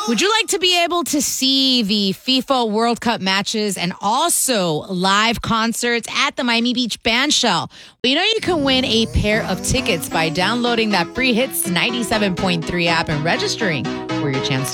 Would you like to be able to see the FIFA World Cup matches and also live concerts at the Miami Beach Bandshell? Well, you can win a pair of tickets by downloading that free Hits 97.3 app and registering for your chance